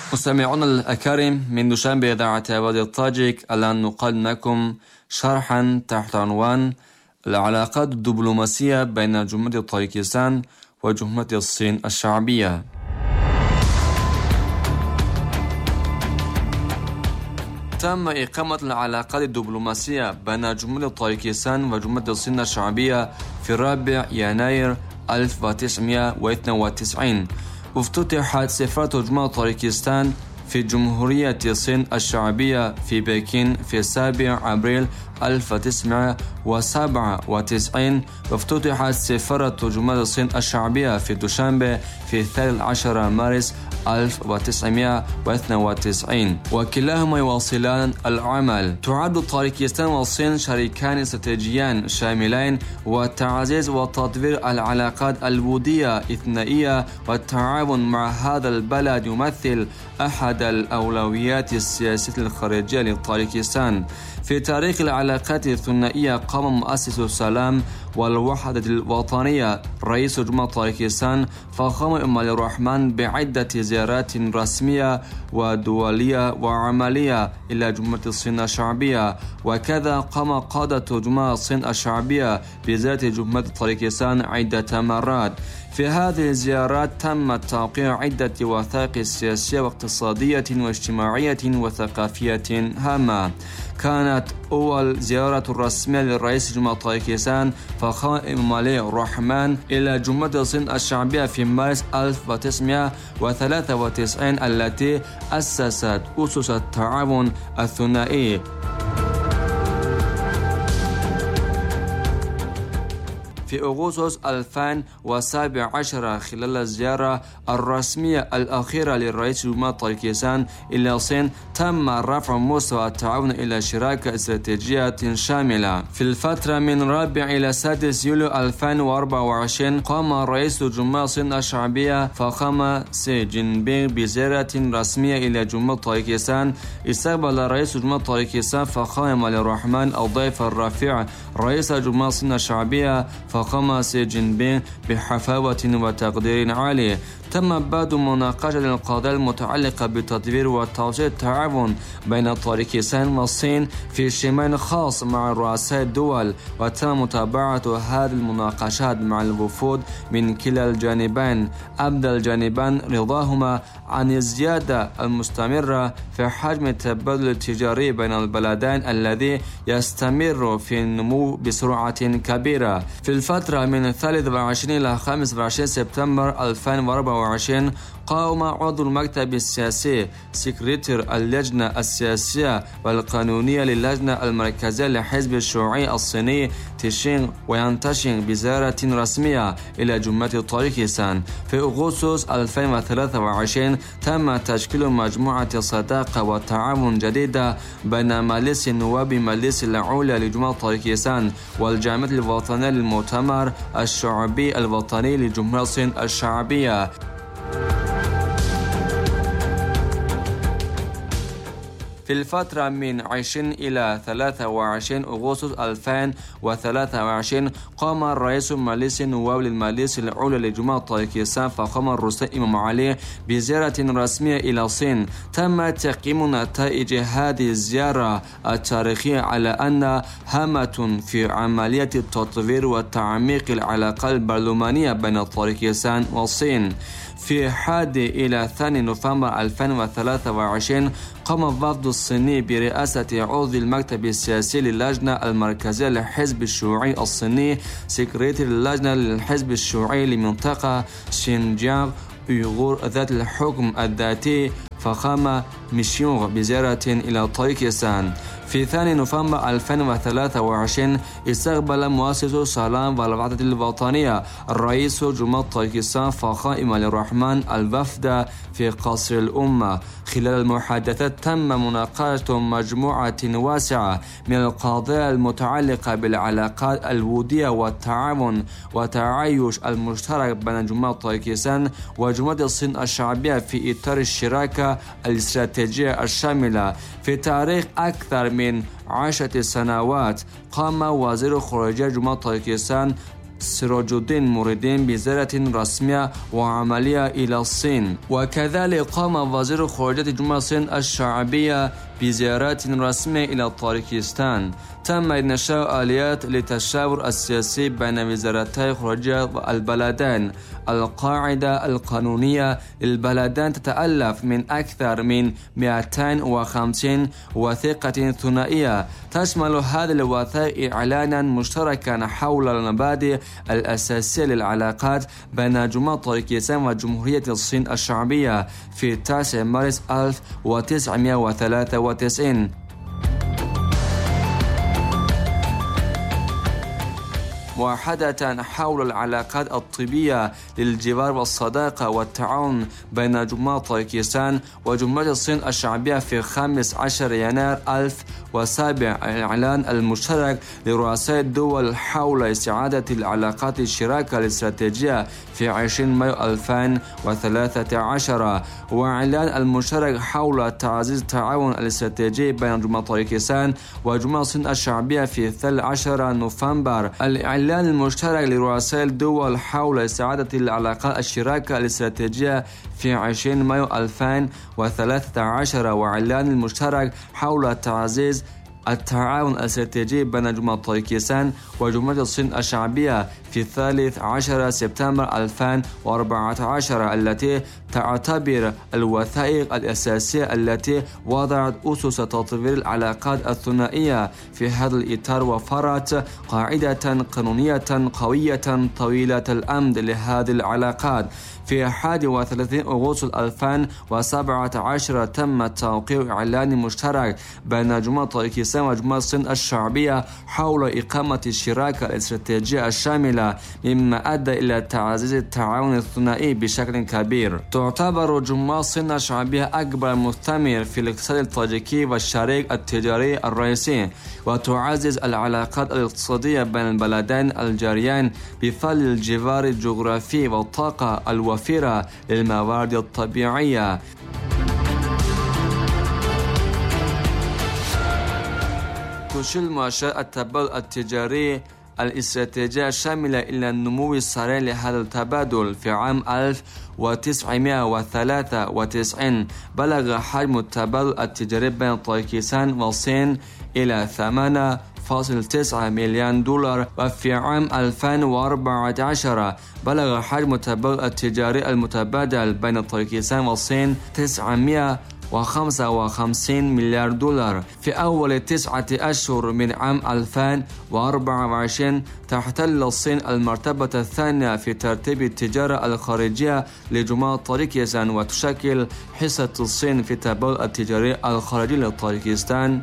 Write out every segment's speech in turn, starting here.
مستمعون الأكارم من دوشنبه إذاعة وادي الطاجك، الآن نقدم لكم شرحا تحت عنوان العلاقات الدبلوماسية بين جمهورية طاجكستان وجمهورية الصين الشعبية. تم إقامة العلاقات الدبلوماسية بين جمهورية طاجكستان وجمهورية الصين الشعبية في 4 يناير 1992. افتتحت سفارة جمهورية طاجكستان في جمهورية الصين الشعبية في بكين في 7 أبريل 1997، وافتتحت سفارة جمهورية الصين الشعبية في دوشنبه في 13 مارس 1992، وكلاهما يواصلان العمل. تعد طاجكستان والصين شريكان استراتيجيان شاملين، وتعزيز وتطوير العلاقات الودية الثنائية والتعاون مع هذا البلد يمثل أحد الأولويات السياسية الخارجية لطاجكستان. في تاريخ العلاقات الثنائية قام مؤسس السلام والوحدة الوطنية رئيس جمهورية طاجكستان فخامة إمامة الرحمن بعدة زيارات رسمية ودولية وعملية إلى جمهورية الصين الشعبية، وكذا قام قادة جمهورية الصين الشعبية بزيارة جمهورية طاجكستان عدة مرات. في هذه الزيارات تم توقيع عدة وثائق سياسية واقتصادية واجتماعية وثقافية هامة. كانت أول زيارة رسمية للرئيس جمهورية طاجكستان فخامة إمامة الرحمن إلى جمهورية الصين الشعبية في مارس 1993 التي أسست أسس التعاون الثنائي. في أغسطس 2017 خلال الزيارة الرسمية الأخيرة للرئيس جمهورية طاجكستان إلى الصين تم رفع مستوى التعاون إلى شراكة استراتيجية شاملة. في الفترة من 4 إلى 6 يوليو 2024 قام رئيس جمهورية الصين الشعبية فخامة سي جين بينغ بزيارة رسمية إلى جمهورية طاجكستان. استقبل رئيس جمهورية طاجكستان فخامة إمامة الرحمن الضيف الرفيع رئيس جمهورية الصين الشعبية فخامة سي جين بينغ بحفاوة وتقدير عالي. تم بعد مناقشة القضايا المتعلقة بتطوير وتوسيع التعاون بين طاجكستان والصين في شمال خاص مع رؤساء الدول، وتم متابعة هذه المناقشات مع الوفود من كلا الجانبين. أبدى الجانبان رضاهما عن الزيادة المستمرة في حجم التبادل التجاري بين البلدين الذي يستمر في النمو بسرعة كبيرة. في الفترة من 23 إلى 25 سبتمبر 2024 قام عضو المكتب السياسي سكرتير اللجنة السياسية والقانونية للجنة المركزية لحزب الشيوعي الصيني تيشينغ ويانتاشينغ بزيارة رسمية إلى جمهورية طاجكستان. في أغسطس 2023 تم تشكيل مجموعة صداقة وتعاون جديدة بين مجلس النواب مجلس العليا لجمهورية طاجكستان والجامعة الوطنية للمؤتمر الشعبي الوطني لجمهورية الصين الشعبية. في الفترة من 20 إلى 23 أغسطس 2023 قام رئيس مجلس النواب للمجلس العليا لجمهورية طاجكستان فخامة رستم إمام علي بزيارة رسمية إلى الصين. تم تقييم نتائج هذه الزيارة التاريخية على أن هامة في عملية التطوير وتعميق العلاقات البرلمانية بين طاجكستان والصين. في 1 إلى 2 نوفمبر 2023 قام الوفد الصيني برئاسة عضو المكتب السياسي للجنة المركزية للحزب الشيوعي الصيني سكرتير اللجنة للحزب الشيوعي لمنطقة شينجيانغ أيغور ذات الحكم الذاتي فخامة ميشيونغ بزيارة إلى طاجكستان. في 2 نوفمبر 2023 استقبل مؤسس السلام والوحدة الوطنية الرئيس جمهورية طاجكستان فخامة إمامة الرحمن الوفد في قصر الأمة. خلال المحادثات تم مناقشة مجموعة واسعة من القضايا المتعلقة بالعلاقات الودية والتعاون وتعايش المشترك بين جمهورية طاجكستان وجمهورية الصين الشعبية في إطار الشراكة الاستراتيجية الشاملة. في تاريخ أكثر من 10 سنوات قام وزير خارجية جمهورية طاجكستان سراج الدين موردين بزيارة رسمية وعملية إلى الصين. وكذلك قام وزير خارجية جمهورية الصين الشعبية بزيارات رسمية إلى طاجيكستان. تم إنشاء آليات للتشاور السياسي بين وزارتي خارجية البلدين. القاعدة القانونية للبلدين تتألف من أكثر من 250 وثيقة ثنائية. تشمل هذه الوثائق إعلانا مشتركا حول المبادئ الأساسية للعلاقات بين جمهورية طاجيكستان وجمهورية الصين الشعبية في 9 مارس 1993. موحدة حول العلاقات الطبية للجوار والصداقة والتعاون بين جمهورية طاجيكستان وجمهورية الصين الشعبية في 15 يناير 2007. الإعلان المشترك لرؤساء الدول حول استعادة العلاقات الشراكة الاستراتيجية في 20 مايو 2013. وإعلان المشترك حول تعزيز التعاون الاستراتيجي بين جمهورية طاجيكستان وجمهورية الصين الشعبية في 13 نوفمبر. الإعلان المشترك لرؤساء الدول حول استعادة العلاقات الشراكة الاستراتيجية في 20 مايو 2013. وإعلان المشترك حول تعزيز التعاون الاستراتيجي بين جمهورية طاجيكستان وجمهورية الصين الشعبية في 13 سبتمبر 2014، التي تعتبر الوثائق الأساسية التي وضعت أسس تطوير العلاقات الثنائية في هذا الإطار، وفرضت قاعدة قانونية قوية طويلة الأمد لهذه العلاقات. في 31 أغسطس 2017 تم توقيع إعلان مشترك بين جمهورية طاجيكستان وجمهورية الصين الشعبية حول إقامة الشراكة الاستراتيجية الشاملة، مما أدى إلى تعزيز التعاون الثنائي بشكل كبير. تعتبر جمهورية الصين الشعبية أكبر مستثمر في الاقتصاد الطاجيكي والشريك التجاري الرئيسي، وتعزز العلاقات الاقتصادية بين البلدين الجاريين بفضل الجوار الجغرافي والطاقة الوفيرة للموارد الطبيعية. تشير مؤشرات التبادل التجاري الاستراتيجية الشاملة إلى النمو السريع لهذا التبادل. في عام 1993 بلغ حجم التبادل التجاري بين طاجيكستان والصين إلى 8.9 مليون دولار، وفي عام 2014 بلغ حجم التبادل التجاري المتبادل بين طاجيكستان والصين 955 مليار دولار. في أول 9 أشهر من عام 2024 تحتل الصين المرتبة الثانية في ترتيب التجارة الخارجية لجمهورية طاجيكستان، وتشكل حصة الصين في التبادل التجاري الخارجي لطاجيكستان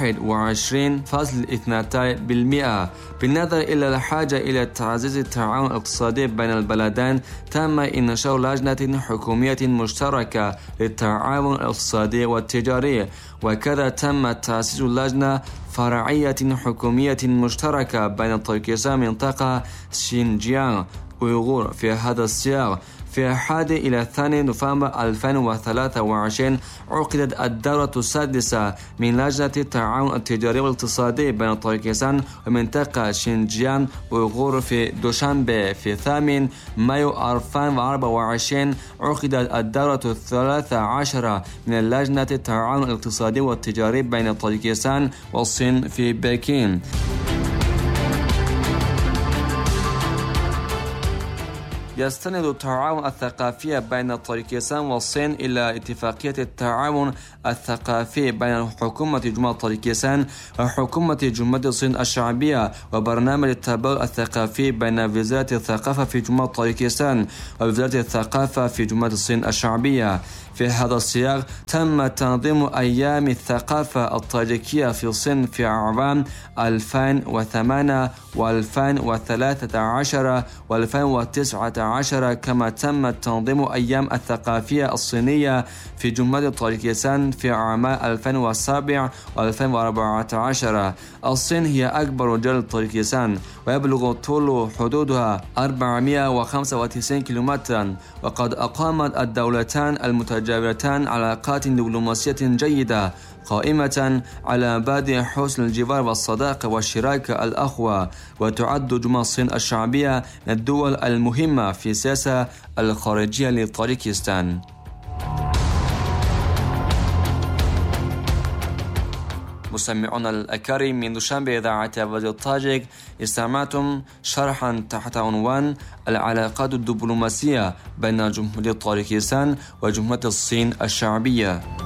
21.2%. بالنظر إلى الحاجة إلى تعزيز التعاون الاقتصادي بين البلدين، تم إنشاء لجنة حكومية مشتركة للتعاون الاقتصادي والتجاري، وكذا تم تأسيس لجنة فرعية حكومية مشتركة بين طاجيكستان ومنطقة شينجيانغ أويغور. في هذا السياق، في 1 إلى 2 نوفمبر 2023 عقدت الدورة السادسة من لجنة التعاون التجاري والاقتصادي بين طاجيكستان ومنطقة شينجيانغ أويغور في دوشنبه. في 8 مايو 2024 عقدت الدورة 13 من لجنة التعاون الاقتصادي والتجاري بين طاجيكستان والصين في بكين. يستند التعاون الثقافي بين طاجيكستان والصين إلى اتفاقية التعاون الثقافي بين حكومة جمهورية طاجيكستان وحكومة جمهورية الصين الشعبية، وبرنامج التبادل الثقافي بين وزارة الثقافة في جمهورية طاجيكستان ووزارة الثقافة في جمهورية الصين الشعبية. في هذا السياق تم تنظيم أيام الثقافة الطاجيكية في الصين في أعوام 2008 و2013 و2019، كما تم تنظيم أيام الثقافية الصينية في جمهورية طاجيكستان في أعوام 2007 و2014. الصين هي أكبر دولة طاجيكستان، ويبلغ طول حدودها 495 كيلومترا، وقد أقامت الدولتان المتجاورتان المتجاورتان علاقات دبلوماسية جيدة قائمة على مبادئ حسن الجوار والصداقة والشراكة الأخوة، وتعد جمهورية الصين الشعبية من الدول المهمة في السياسة الخارجية لطاجيكستان. مستمعون الأكارم، من دوشنبه إذاعة راديو الطاجيك استمعتم شرحا تحت عنوان العلاقات الدبلوماسية بين جمهورية طاجيكستان وجمهورية الصين الشعبية.